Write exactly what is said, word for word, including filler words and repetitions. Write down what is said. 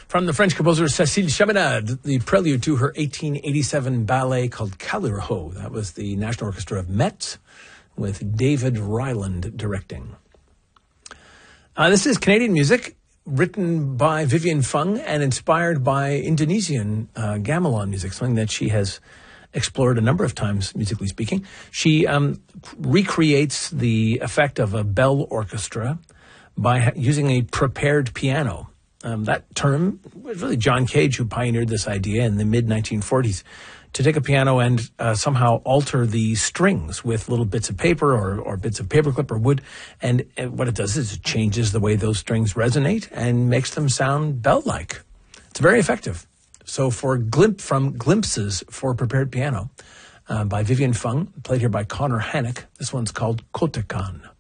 From the French composer Cécile Chaminade, the prelude to her eighteen eighty-seven ballet called Calirho. That was the National Orchestra of Metz with David Ryland directing. Uh, this is Canadian music written by Vivian Fung and inspired by Indonesian uh, gamelan music, something that she has explored a number of times, musically speaking. She um, recreates the effect of a bell orchestra by ha- using a prepared piano. Um, that term was really John Cage who pioneered this idea in the mid nineteen forties to take a piano and uh, somehow alter the strings with little bits of paper or, or bits of paperclip or wood. And uh, what it does is it changes the way those strings resonate and makes them sound bell-like. It's very effective. So for glimp from Glimpses for Prepared Piano uh, by Vivian Fung, played here by Connor Hannock, this one's called Kotekan.